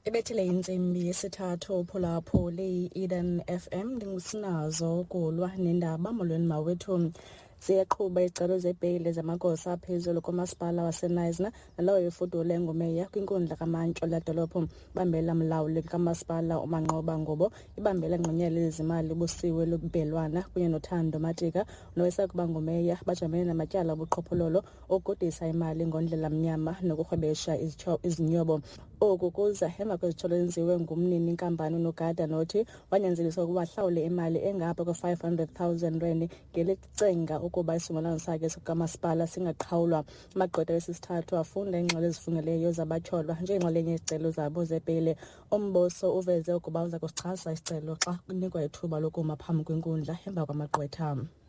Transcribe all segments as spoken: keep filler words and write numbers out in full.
Ebethile insimbi yesithathu phulaphuli Eden F M ndingusinazo kulwa nendaba molweni mawethu. Ziyaqhuba icebo zebheyile zamagosa aphezulu kumasipala waseNisna nalowo efudule ngumeya kwinkundla kamantyo ledolophu. Bambela mlawuli kamasipala uManqoba Ngobo, ibambela ngqonyela izimali busiwe lubelwana kunye nothando Matika nowesakuba ngumeya bajamene namatyala obuqhophololo okudisa imali ngondlela mnyama nokurhwebesha izinyobo. Oku kuza emva kwezitholo ezenziwe ngumnini inkampani uNogada nothi wanyanzeliswa ukuba ahlawule imali engapha kwe-five hundred thousand rand ngelicenga ukuba isivumelwano sakhe sikamasipala singaqhawulwa. Amagqwetha wesithathu afunda ingxelo ezifungelweyo zabatyholwa njengenxalenye yezicelo zabo zebheyile. Umboso uveze ukuba uza kusichasa isicelo xa kunikwa ithuba lokuma phambi kwenkundla emva kwamagqwetha.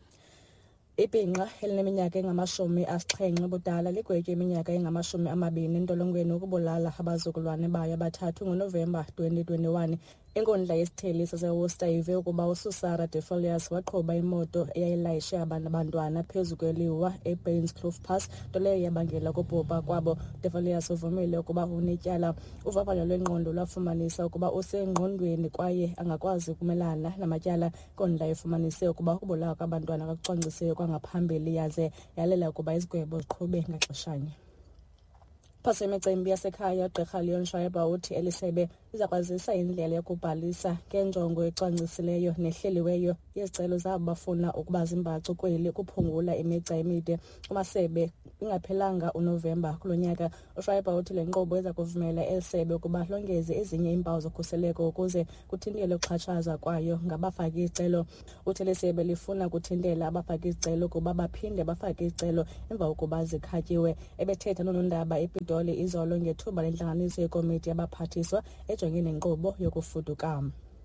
Ibhinqa elineminyaka engamashumi asixhenxe budala ligwetywe iminyaka engamashumi amabini entolongweni ukubulala abazukulwane bayo abathathu ngoNovemba twenty twenty-one. Inkundla yesithili saseWorcester ive ukuba uSusara De Villiers waqhuba imoto eyayilayishe abantu abantwana phezu kweliwa eBainscliffe Pass, nto leyo yabangela ukubhubha kwabo. De Villiers uvumile ukuba unetyala. Uvavanyo lwengqondo lwafumanisa ukuba usengqondweni kwaye angakwazi ukumelana namatyala. Inkundla ifumanise ukuba ukubulawa kwabantwana kwakucwangcisiwe kwangaphambili yaze yalela ukuba izigwebo ziqhube ngaxeshanye. Phantsi imicimbi yasekhaya uGqirha Leon Schreiber uthi elisebe lizakwazisa indlela yokubhalisa ngenjongo ecwangcisileyo nehleliweyo yezicelo zabo bafuna ukuba zimbacu kweli kuphungula imigca emide kumasebe ingaphelanga uNovemba kulo nyaka. uSchreiber uthi le nkqubo iza kuvumela elisebe ukuba longeze ezinye iimpawu zokhuseleko ukuze kuthintele ukuxhatshazwa kwayo ngabafaki izicelo. Uthi elisebe lifuna kuthintela abafaki izicelo ukuba baphinde bafake izicelo emva kokuba zikhatyiwe. Ebethetha nonondaba ePitoli izolo ngethuba lentlanganiso yekomiti yabaphathiswa ejongene nenkqubo yokufuduka.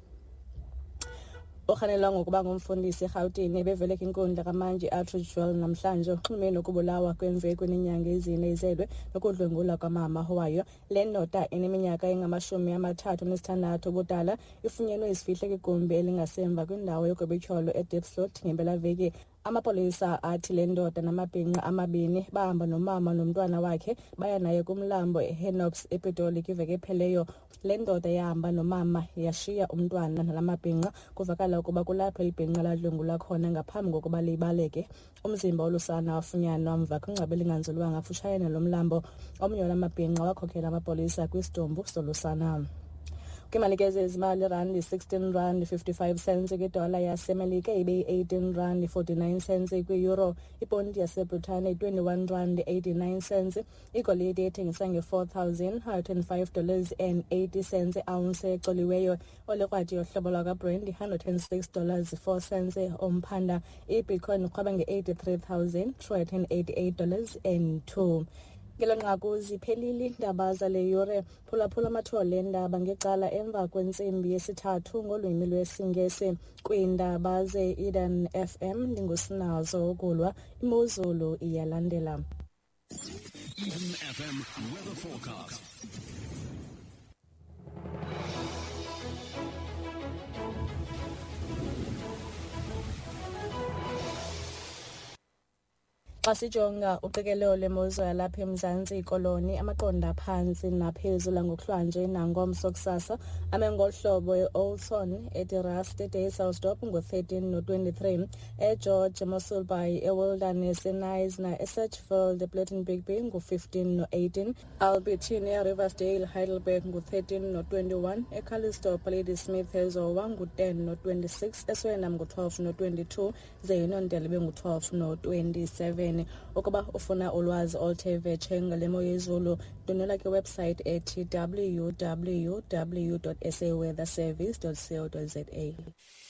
Orhanelwa ngokuba ngumfundisi eRhawutini ebevele kwinkundla kamantyi Atteridgeville namhlanje uxhumene nokubulawa kwemve kwenenyanga ezine izelwe nokudlwengula kwamama wayo. Le ndoda eneminyaka engamashumi amathathu nesithandathu ubudala ifunyenwe izifihlo kwigumbi elingasemva kwindawo yokubityholo eDiepsloot ngempelaveki. Amapolisa athi le ndoda namabhinqa amabini bahamba nomama nomntwana wakhe baya naye kumlambo eHenops ePitoli kwiveki epheleyo. Le ndoda yahamba nomama yashiya umntwana nalamabhinqa. Kuvakala ukuba kulapho ilibhinqa ladlwengula khona ngaphambi kokuba libaleke. Umzimba olusana wafunyanwa mva kwingcwaba elinganzulwanga kufutshane nalo mlambo. Omnye walamabhinqa wakhokhela amapolisa kwisidumbu solusana. Kwimali zezimali rand sixteen rand fifty-five cents kwidola yasemelika ibe eighteen rand forty-nine cents kwi-euro. Iponti yaseBritane twenty-one rand eighty-nine cents. Igolide ethengisa nge-four thousand one hundred five dollars and eighty cents ounce exoliweyo. Olekrwadi yohlobo lwakaBrent one hundred six dollars four cents omphanda. iBitcoin iqhwaba nge-eighty-three thousand two hundred eighty-eight dollars and two. Ngelo nqaku ziphelile iindaba zale yure. Phulaphula amathole endaba ngecala emva kwentsimbi yesithathu ngolwimi lwesiNgesi kwiindaba ze-Eden F M. Ndingusinazo kulwa, imozulu iyalandela. Eden F M weather forecast. Xa sijonga uqikelelo lemozulu yalapha eMzantsi ikoloni, amaqonda phantsi naphezulu ngokuhlanje nangomso kusasa ame ngohlobo e-Oldson, eTirasti, eSouthdorp ngo-thirteen no-twenty-three, eGeorge, eMossel Bay, eWilderness, eNisna, eSatchfield, ePlettenbigby ngu-fifteen no-eighteen, Albertine, eRiversdale, Heidelberg ngu-thirteen no-twenty-one, eCallisto, Ladysmith, eZowa ngu-ten no-twenty-six, eSwellham ngu-twelve no-twenty-two, ze iNondela ibe ngu-twelve no-twenty-seven. Ukuba ufuna ulwazi oluthe vetshe ngale mo yezulu, ndonela kwiwebsite ethi w w w dot s a weather service dot co dot za.